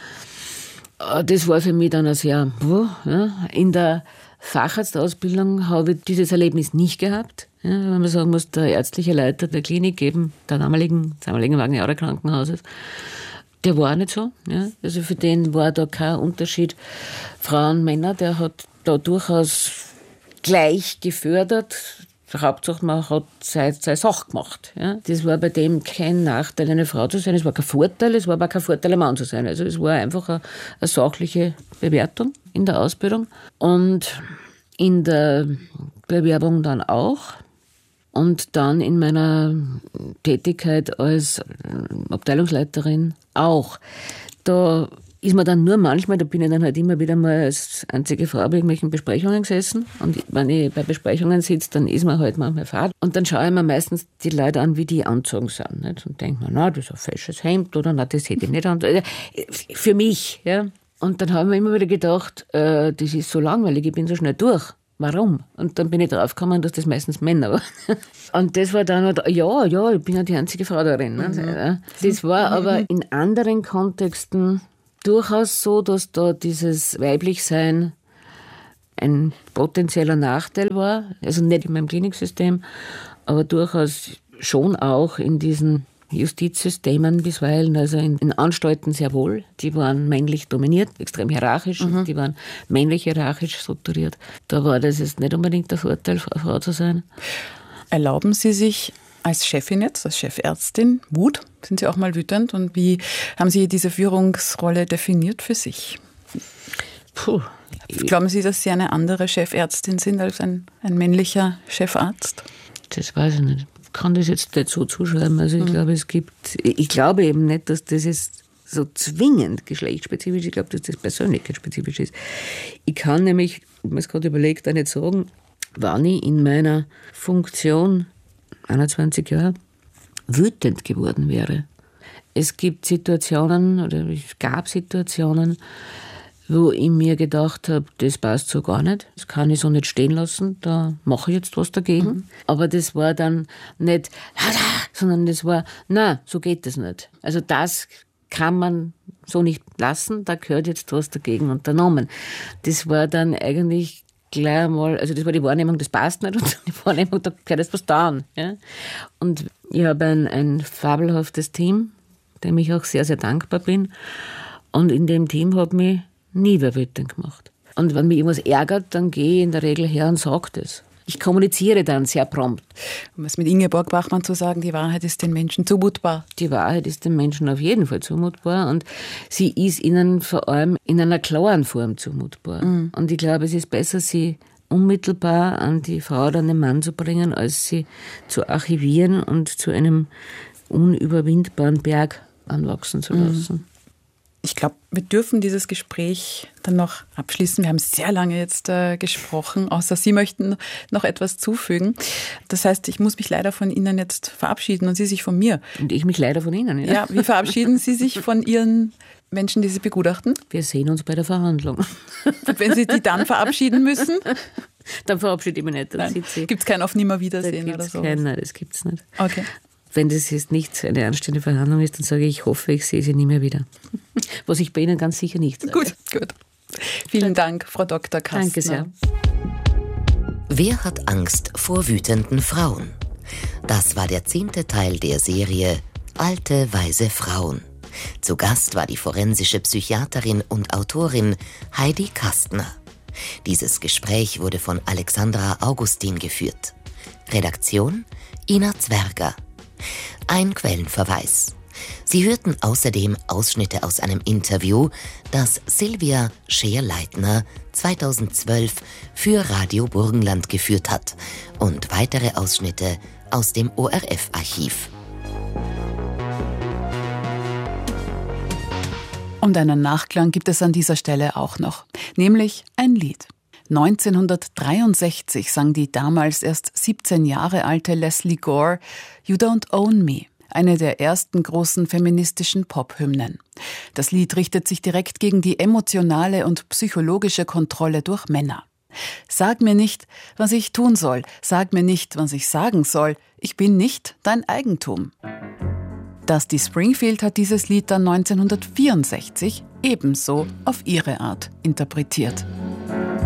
Das war für mich dann ein sehr, in der Facharztausbildung habe ich dieses Erlebnis nicht gehabt. Ja, wenn man sagen muss, der ärztliche Leiter der Klinik, eben der damaligen Wagner Krankenhauses, der war nicht so. Ja. Also für den war da kein Unterschied Frauen, Männer, der hat da durchaus gleich gefördert. Hauptsache, man hat seine Sache gemacht. Ja. Das war bei dem kein Nachteil, eine Frau zu sein. Es war kein Vorteil, es war aber kein Vorteil, ein Mann zu sein. Also es war einfach eine sachliche Bewertung in der Ausbildung. Und in der Bewerbung dann auch. Und dann in meiner Tätigkeit als Abteilungsleiterin auch. Da ist man dann nur manchmal, da bin ich dann halt immer wieder mal als einzige Frau bei irgendwelchen Besprechungen gesessen. Und wenn ich bei Besprechungen sitze, dann ist man halt manchmal fad. Und dann schaue ich mir meistens die Leute an, wie die angezogen sind. Nicht? Und denke mir, na, das ist ein fesches Hemd oder na, das hätte ich nicht an. Für mich, ja. Und dann habe ich mir immer wieder gedacht, das ist so langweilig, ich bin so schnell durch. Warum? Und dann bin ich draufgekommen, dass das meistens Männer waren. Und das war dann halt, ja, ich bin ja die einzige Frau darin. Ne? Das war aber in anderen Kontexten durchaus so, dass da dieses Weiblichsein ein potenzieller Nachteil war. Also nicht in meinem Kliniksystem, aber durchaus schon auch in diesen Justizsystemen bisweilen, also in Anstalten sehr wohl. Die waren männlich dominiert, extrem hierarchisch, die waren männlich hierarchisch strukturiert. Da war das jetzt nicht unbedingt der Vorteil, Frau zu sein. Erlauben Sie sich als Chefin jetzt, als Chefärztin, Wut? Sind Sie auch mal wütend? Und wie haben Sie diese Führungsrolle definiert für sich? Glauben Sie, dass Sie eine andere Chefärztin sind als ein männlicher Chefarzt? Das weiß ich nicht. Ich kann das jetzt nicht so zuschreiben. Also ich glaube eben nicht, dass das jetzt so zwingend geschlechtsspezifisch ist. Ich glaube, dass das persönlichkeitsspezifisch ist. Ich kann nämlich, ich habe mir gerade überlegt, auch nicht sagen, wann ich in meiner Funktion 21 Jahre wütend geworden wäre. Es gibt Situationen, oder es gab Situationen, wo ich mir gedacht habe, das passt so gar nicht, das kann ich so nicht stehen lassen, da mache ich jetzt was dagegen. Aber das war dann nicht, sondern das war, na, so geht das nicht. Also das kann man so nicht lassen, da gehört jetzt was dagegen unternommen. Das war dann eigentlich gleich einmal, also das war die Wahrnehmung, das passt nicht, und die Wahrnehmung, da gehört jetzt was da. Ja? Und ich habe ein fabelhaftes Team, dem ich auch sehr, sehr dankbar bin. Und in dem Team hat mich nie wer wütend gemacht. Und wenn mich irgendwas ärgert, dann gehe ich in der Regel her und sage das. Ich kommuniziere dann sehr prompt. Um es mit Ingeborg Bachmann zu sagen, die Wahrheit ist den Menschen zumutbar. Die Wahrheit ist den Menschen auf jeden Fall zumutbar und sie ist ihnen vor allem in einer klaren Form zumutbar. Und ich glaube, es ist besser, sie unmittelbar an die Frau oder an den Mann zu bringen, als sie zu archivieren und zu einem unüberwindbaren Berg anwachsen zu lassen. Ich glaube, wir dürfen dieses Gespräch dann noch abschließen. Wir haben sehr lange jetzt gesprochen, außer Sie möchten noch etwas zufügen. Das heißt, ich muss mich leider von Ihnen jetzt verabschieden und Sie sich von mir. Und ich mich leider von Ihnen. Ja, wie verabschieden Sie sich von Ihren Menschen, die Sie begutachten? Wir sehen uns bei der Verhandlung. Und wenn Sie die dann verabschieden müssen? Dann verabschiede ich mich nicht. Gibt es kein Auf Nimmerwiedersehen oder so? Nein, das gibt es nicht. Okay. Wenn das jetzt nicht eine anständige Verhandlung ist, dann sage ich, ich hoffe, ich sehe Sie nie mehr wieder. Was ich bei Ihnen ganz sicher nicht sage. Gut. Vielen Dank, Frau Dr. Kastner. Danke sehr. Wer hat Angst vor wütenden Frauen? Das war der 10. Teil der Serie Alte, weise Frauen. Zu Gast war die forensische Psychiaterin und Autorin Heidi Kastner. Dieses Gespräch wurde von Alexandra Augustin geführt. Redaktion Ina Zwerger. Ein Quellenverweis. Sie hörten außerdem Ausschnitte aus einem Interview, das Silvia Scheer-Leitner 2012 für Radio Burgenland geführt hat, und weitere Ausschnitte aus dem ORF-Archiv. Und einen Nachklang gibt es an dieser Stelle auch noch, nämlich ein Lied. 1963 sang die damals erst 17 Jahre alte Leslie Gore You Don't Own Me, eine der ersten großen feministischen Pop-Hymnen. Das Lied richtet sich direkt gegen die emotionale und psychologische Kontrolle durch Männer. Sag mir nicht, was ich tun soll, sag mir nicht, was ich sagen soll, ich bin nicht dein Eigentum. Dusty Springfield hat dieses Lied dann 1964 ebenso auf ihre Art interpretiert.